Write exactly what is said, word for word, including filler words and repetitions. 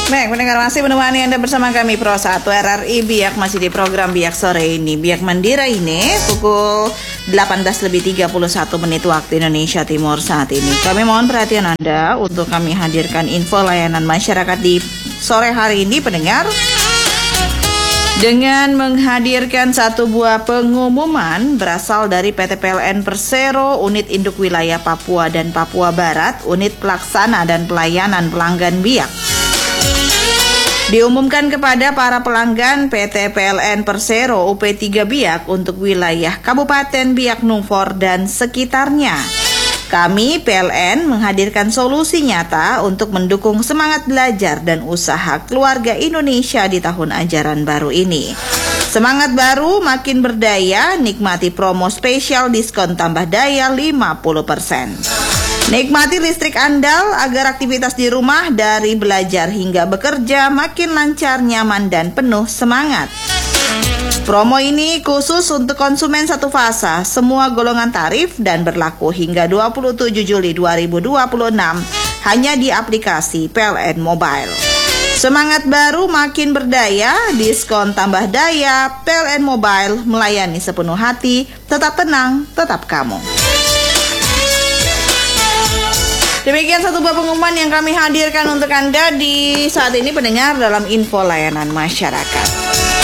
Baik, pendengar masih menemani Anda bersama kami Pro satu R R I Biak, masih di program Biak sore ini. Biak Mandira ini pukul delapan belas lebih tiga puluh satu menit waktu Indonesia Timur saat ini. Kami mohon perhatian Anda untuk kami hadirkan info layanan masyarakat di sore hari ini, pendengar. Dengan menghadirkan satu buah pengumuman berasal dari P T P L N Persero, Unit Induk Wilayah Papua dan Papua Barat, Unit Pelaksana dan Pelayanan Pelanggan Biak. Diumumkan kepada para pelanggan P T P L N Persero U P tiga Biak untuk wilayah Kabupaten Biak Numfor dan sekitarnya. Kami P L N menghadirkan solusi nyata untuk mendukung semangat belajar dan usaha keluarga Indonesia di tahun ajaran baru ini. Semangat baru makin berdaya, nikmati promo spesial diskon tambah daya lima puluh persen. Nikmati listrik andal agar aktivitas di rumah dari belajar hingga bekerja makin lancar, nyaman, dan penuh semangat. Promo ini khusus untuk konsumen satu fasa, semua golongan tarif dan berlaku hingga dua puluh tujuh Juli dua ribu dua puluh enam hanya di aplikasi P L N Mobile. Semangat baru makin berdaya, diskon tambah daya, P L N Mobile melayani sepenuh hati, tetap tenang, tetap kamu. Demikian satu buah pengumuman yang kami hadirkan untuk Anda di saat ini, pendengar, dalam info layanan masyarakat.